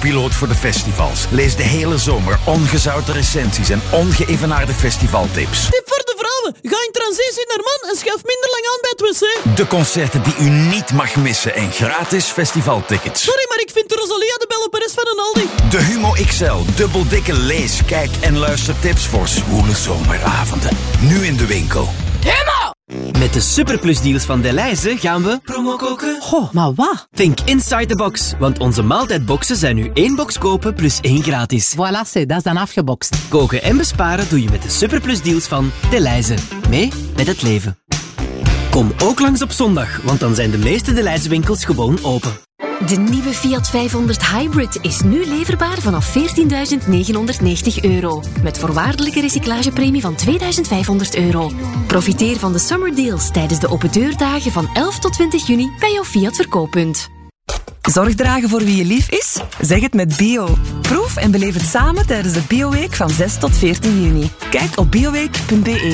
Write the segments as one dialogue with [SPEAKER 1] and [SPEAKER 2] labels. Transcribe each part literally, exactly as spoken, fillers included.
[SPEAKER 1] co-piloot voor de festivals. Lees de hele zomer ongezouten recensies en ongeëvenaarde festivaltips.
[SPEAKER 2] Tip voor de vrouwen. Ga in transitie naar man en schuif minder lang aan bij het wc.
[SPEAKER 1] De concerten die u niet mag missen en gratis festivaltickets.
[SPEAKER 2] Sorry, maar ik vind Rosalia de belle Perez van een Aldi.
[SPEAKER 1] De Humo X L, dubbeldikke lees, kijk en luistertips voor zwoele zomeravonden. Nu in de winkel.
[SPEAKER 2] Humo!
[SPEAKER 3] Met de superplusdeals van Delhaize gaan we promo koken.
[SPEAKER 2] Goh, maar wat?
[SPEAKER 3] Think inside the box, want onze maaltijdboxen zijn nu één box kopen plus één gratis.
[SPEAKER 2] Voilà, c'est, dat is dan afgebokst.
[SPEAKER 3] Koken en besparen doe je met de superplusdeals van Delhaize. Mee met het leven. Kom ook langs op zondag, want dan zijn de meeste Delhaize winkels gewoon open.
[SPEAKER 4] De nieuwe Fiat vijfhonderd Hybrid is nu leverbaar vanaf veertienduizend negenhonderdnegentig euro. Met voorwaardelijke recyclagepremie van tweeduizend vijfhonderd euro. Profiteer van de summer deals tijdens de opendeurdagen van elf tot twintig juni bij jouw Fiat verkooppunt.
[SPEAKER 5] Zorg dragen voor wie je lief is? Zeg het met Bio. Proef en beleef het samen tijdens de Bioweek van zes tot veertien juni. Kijk op bioweek punt b e.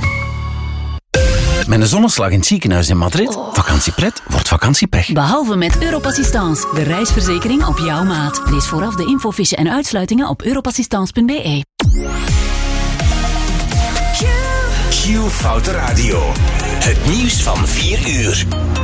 [SPEAKER 6] Met een zonneslag in het ziekenhuis in Madrid.
[SPEAKER 4] Oh.
[SPEAKER 6] Vakantiepret wordt vakantiepech.
[SPEAKER 7] Behalve met Europassistance, de reisverzekering op jouw maat. Lees vooraf de infofiche en uitsluitingen op europassistance punt b e.
[SPEAKER 6] Q Foute Radio. Het nieuws van vier uur.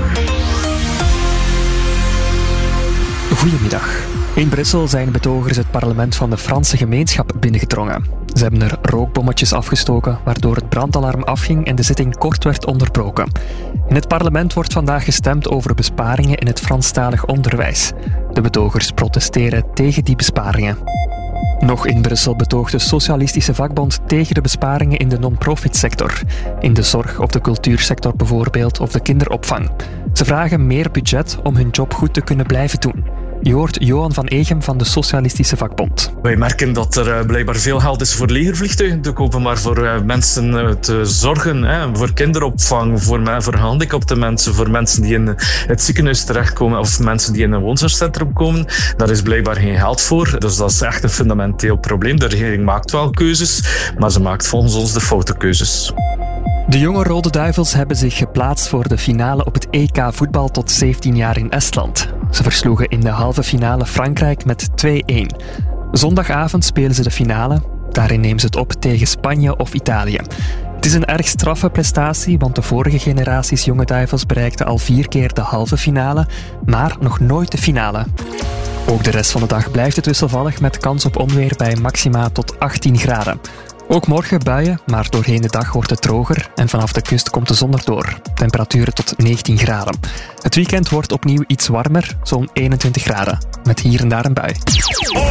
[SPEAKER 8] Goedemiddag. In Brussel zijn betogers het parlement van de Franse gemeenschap binnengedrongen. Ze hebben er rookbommetjes afgestoken, waardoor het brandalarm afging en de zitting kort werd onderbroken. In het parlement wordt vandaag gestemd over besparingen in het Franstalig onderwijs. De betogers protesteren tegen die besparingen. Nog in Brussel betoogt de Socialistische Vakbond tegen de besparingen in de non-profit sector. In de zorg of de cultuursector bijvoorbeeld, of de kinderopvang. Ze vragen meer budget om hun job goed te kunnen blijven doen. Je hoort Johan van Egem van de Socialistische Vakbond.
[SPEAKER 9] Wij merken dat er uh, blijkbaar veel geld is voor legervliegtuigen te kopen, maar voor uh, mensen uh, te zorgen, hè, voor kinderopvang, voor, uh, voor gehandicapte mensen, voor mensen die in het ziekenhuis terechtkomen of mensen die in een woonzorgcentrum komen, daar is blijkbaar geen geld voor. Dus dat is echt een fundamenteel probleem. De regering maakt wel keuzes, maar ze maakt volgens ons de foute keuzes.
[SPEAKER 8] De jonge Rode Duivels hebben zich geplaatst voor de finale op het E K voetbal tot zeventien jaar in Estland. Ze versloegen in de halve finale Frankrijk met twee-een. Zondagavond spelen ze de finale. Daarin nemen ze het op tegen Spanje of Italië. Het is een erg straffe prestatie, want de vorige generaties jonge Duivels bereikten al vier keer de halve finale, maar nog nooit de finale. Ook de rest van de dag blijft het wisselvallig met kans op onweer bij maxima tot achttien graden. Ook morgen buien, maar doorheen de dag wordt het droger en vanaf de kust komt de zon erdoor. Temperaturen tot negentien graden. Het weekend wordt opnieuw iets warmer, zo'n eenentwintig graden, met hier en daar een bui.